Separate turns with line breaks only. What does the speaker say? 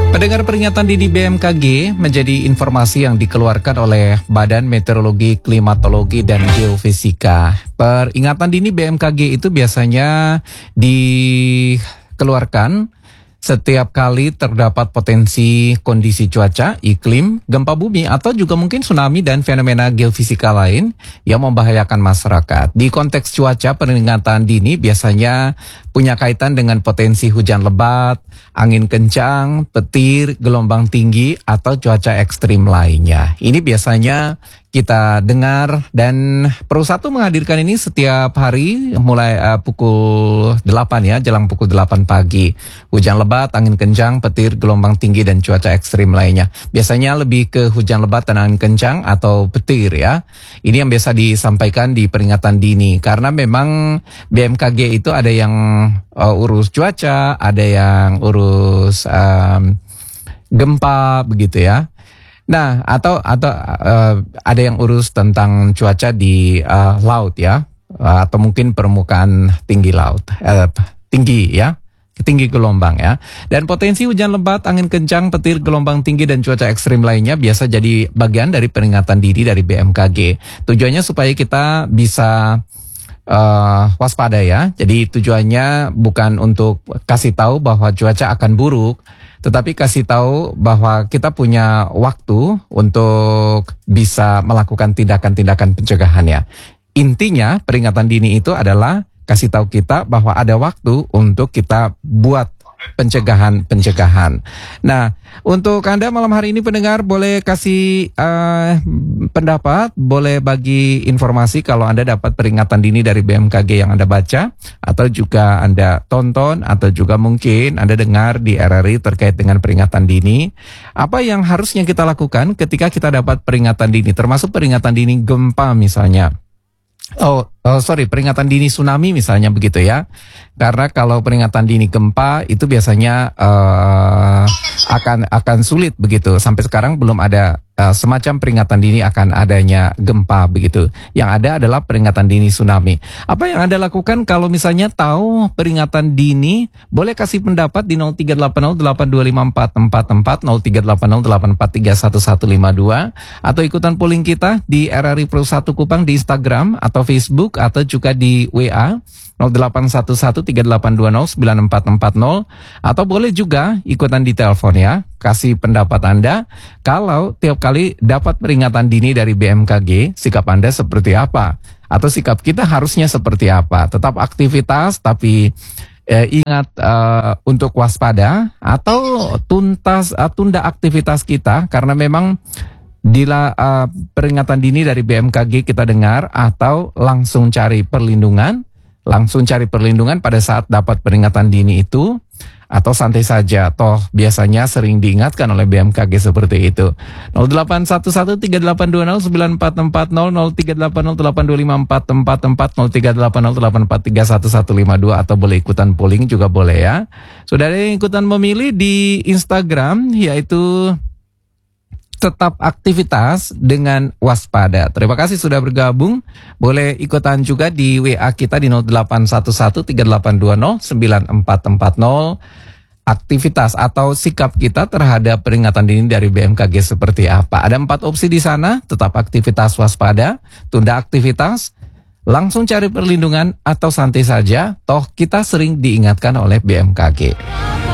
Pendengar, peringatan dini BMKG menjadi informasi yang dikeluarkan oleh Badan Meteorologi, Klimatologi, dan Geofisika. Peringatan dini BMKG itu biasanya dikeluarkan setiap kali terdapat potensi kondisi cuaca, iklim, gempa bumi, atau juga mungkin tsunami dan fenomena geofisika lain yang membahayakan masyarakat. Di konteks cuaca, peringatan dini biasanya punya kaitan dengan potensi hujan lebat, angin kencang, petir, gelombang tinggi, atau cuaca ekstrim lainnya. Ini biasanya kita dengar, dan Pro 1 menghadirkan ini setiap hari mulai pukul 8 ya, jelang pukul 8 pagi. Hujan lebat, angin kencang, petir, gelombang tinggi, dan cuaca ekstrim lainnya. Biasanya lebih ke hujan lebat dan angin kencang atau petir ya. Ini yang biasa disampaikan di peringatan dini, karena memang BMKG itu ada yang urus cuaca, ada yang urus gempa begitu ya. Nah, atau ada yang urus tentang cuaca di laut ya, atau mungkin permukaan tinggi laut, tinggi ya, tinggi gelombang ya. Dan potensi hujan lebat, angin kencang, petir, gelombang tinggi, dan cuaca ekstrim lainnya biasa jadi bagian dari peringatan dini dari BMKG. Tujuannya supaya kita bisa waspada ya. Jadi tujuannya bukan untuk kasih tahu bahwa cuaca akan buruk, tetapi kasih tahu bahwa kita punya waktu untuk bisa melakukan tindakan-tindakan pencegahannya. Intinya peringatan dini itu adalah kasih tahu kita bahwa ada waktu untuk kita buat pencegahan. Nah, untuk Anda malam hari ini pendengar, boleh kasih pendapat, boleh bagi informasi kalau Anda dapat peringatan dini dari BMKG yang Anda baca, atau juga Anda tonton, atau juga mungkin Anda dengar di RRI terkait dengan peringatan dini. Apa yang harusnya kita lakukan ketika kita dapat peringatan dini, termasuk peringatan dini gempa misalnya. Peringatan dini tsunami misalnya begitu ya. Karena kalau peringatan dini gempa itu biasanya akan sulit begitu. Sampai sekarang belum ada semacam peringatan dini akan adanya gempa begitu. Yang ada adalah peringatan dini tsunami. Apa yang Anda lakukan kalau misalnya tahu peringatan dini? Boleh kasih pendapat di 0380825444, 038084311152, atau ikutan polling kita di RRI Pro 1 Kupang di Instagram atau Facebook, atau juga di WA 081138209440, atau boleh juga ikutan di telepon ya. Kasih pendapat Anda kalau tiap kali dapat peringatan dini dari BMKG, sikap Anda seperti apa? Atau sikap kita harusnya seperti apa? Tetap aktivitas tapi ingat untuk waspada, atau tunda aktivitas kita karena memang peringatan dini dari BMKG kita dengar, atau langsung cari perlindungan pada saat dapat peringatan dini itu, atau santai saja, toh biasanya sering diingatkan oleh BMKG seperti itu. 081138209440, 0380825444, 038084311152, atau boleh ikutan polling juga boleh ya. Sudah ada yang ikutan memilih di Instagram, yaitu tetap aktivitas dengan waspada. Terima kasih sudah bergabung. Boleh ikutan juga di WA kita di 081138209440. Aktivitas atau sikap kita terhadap peringatan dini dari BMKG seperti apa? Ada 4 opsi di sana: tetap aktivitas waspada, tunda aktivitas, langsung cari perlindungan, atau santai saja, toh kita sering diingatkan oleh BMKG.